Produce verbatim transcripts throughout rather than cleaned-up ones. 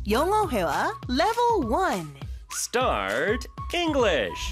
영어 회화 Level one. Start English.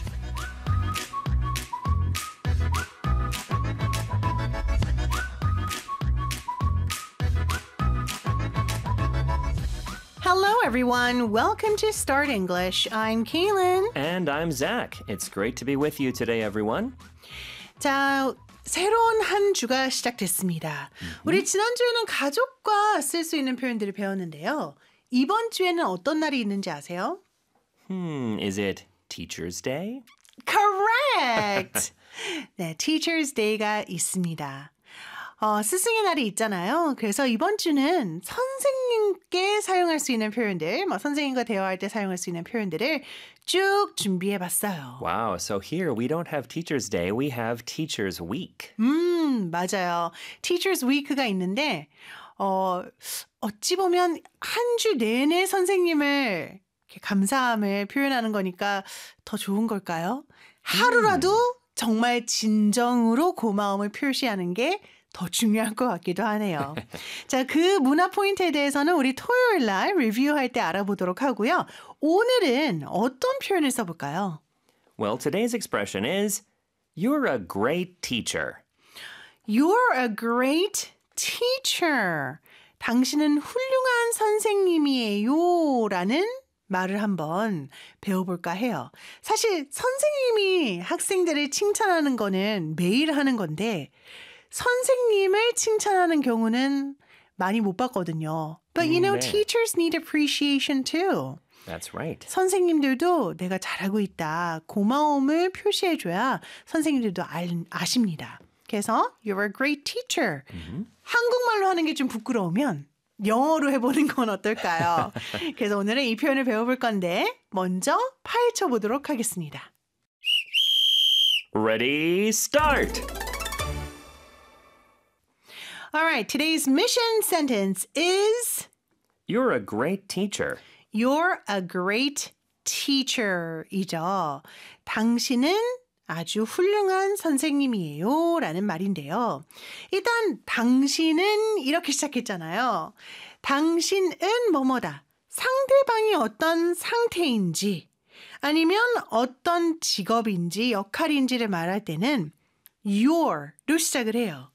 Hello, everyone. Welcome to Start English. I'm Kaylin. And I'm Zach. It's great to be with you today, everyone. 자, 새로운 한 주가 시작됐습니다. 우리 지난주에는 가족과 쓸 수 있는 표현들을 배웠는데요. 이번 주에는 어떤 날이 있는지 아세요? Hmm, is it Teacher's Day? Correct! 네, Teacher's Day가 있습니다. 어, 스승의 날이 있잖아요. 그래서 이번 주는 선생님께 사용할 수 있는 표현들, 뭐 선생님과 대화할 때 사용할 수 있는 표현들을 쭉 준비해봤어요. Wow, so here we don't have Teacher's Day, we have Teacher's Week. 음, 맞아요. Teacher's Week가 있는데 어, 어찌 보면 한 주 내내 선생님을 이렇게 감사함을 표현하는 거니까 더 좋은 걸까요? 하루라도 정말 진정으로 고마움을 표시하는 게 더 중요한 것 같기도 하네요. 자, 그 문화 포인트에 대해서는 우리 토요일 날 리뷰할 때 알아보도록 하고요. 오늘은 어떤 표현을 써볼까요? Well, today's expression is, you're a great teacher. You're a great teacher. 당신은 훌륭한 선생님이에요. 라는 말을 한번 배워볼까 해요. 사실 선생님이 학생들을 칭찬하는 거는 매일 하는 건데 선생님을 칭찬하는 경우는 많이 못 봤거든요. But you know, 네. teachers need appreciation too. That's right. 선생님들도 내가 잘하고 있다. 고마움을 표시해줘야 선생님들도 알, 아십니다. 그래서 you're a great teacher. Mm-hmm. 한국말로 하는 게 좀 부끄러우면 영어로 해보는 건 어떨까요? 그래서 오늘은 이 표현을 배워볼 건데 먼저 파헤쳐 보도록 하겠습니다. Ready, start! All right, today's mission sentence is You're a great teacher. You're a great teacher이죠. 당신은 아주 훌륭한 선생님이에요. 라는 말인데요. 일단 당신은 이렇게 시작했잖아요. 당신은 뭐뭐다. 상대방이 어떤 상태인지 아니면 어떤 직업인지 역할인지를 말할 때는 your로 시작을 해요.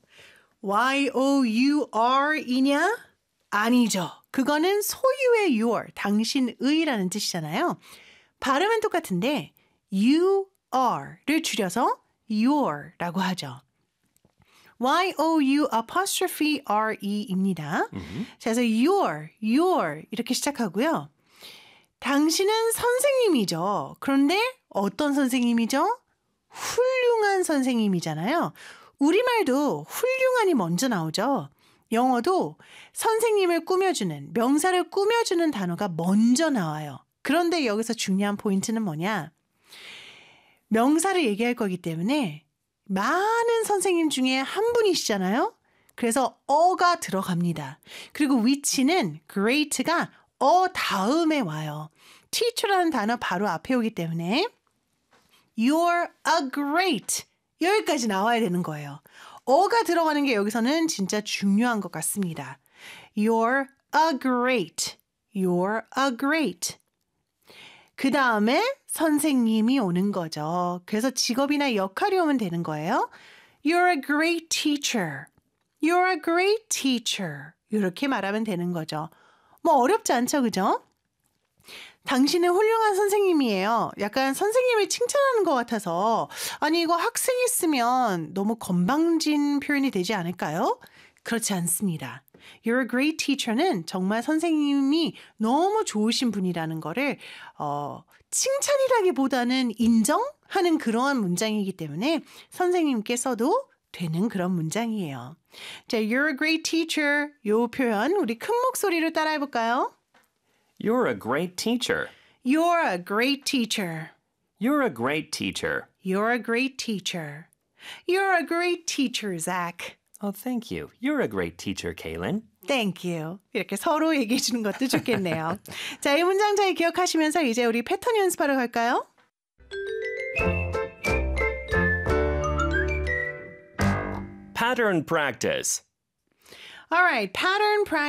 Y-O-U-R이냐? 아니죠. 그거는 소유의 your, 당신의라는 뜻이잖아요. 발음은 똑같은데 you are를 줄여서 your라고 하죠. Y-O-U apostrophe R-E입니다. Mm-hmm. 자, 그래서 your, your 이렇게 시작하고요. 당신은 선생님이죠. 그런데 어떤 선생님이죠? 훌륭한 선생님이잖아요. 우리말도 훌륭한이 먼저 나오죠. 영어도 선생님을 꾸며주는, 명사를 꾸며주는 단어가 먼저 나와요. 그런데 여기서 중요한 포인트는 뭐냐? 명사를 얘기할 거기 때문에 많은 선생님 중에 한 분이시잖아요. 그래서 어가 들어갑니다. 그리고 위치는 great가 어 다음에 와요. teacher라는 단어 바로 앞에 오기 때문에 You're a great 여기까지 나와야 되는 거예요. 어가 들어가는 게 여기서는 진짜 중요한 것 같습니다. You're a great. You're a great. 그 다음에 선생님이 오는 거죠. 그래서 직업이나 역할이 오면 되는 거예요. You're a great teacher. You're a great teacher. 이렇게 말하면 되는 거죠. 뭐 어렵지 않죠, 그죠? 당신은 훌륭한 선생님이에요. 약간 선생님을 칭찬하는 것 같아서 아니 이거 학생이 쓰면 너무 건방진 표현이 되지 않을까요? 그렇지 않습니다. You're a great teacher는 정말 선생님이 너무 좋으신 분이라는 거를 어, 칭찬이라기보다는 인정하는 그러한 문장이기 때문에 선생님께 써도 되는 그런 문장이에요. 자, You're a great teacher. 이 표현 우리 큰 목소리로 따라해볼까요? You're a great teacher. You're a great teacher. You're a great teacher. You're a great teacher. You're a great teacher, Zach. Oh, thank you. You're a great teacher, Kaylin. Thank you. 이렇게 서로 얘기해 주는 것도 좋겠네요. 자, 이 문장 잘 기억하시면서 이제 우리 패턴 연습하러 갈까요? Pattern practice. All right, pattern practice.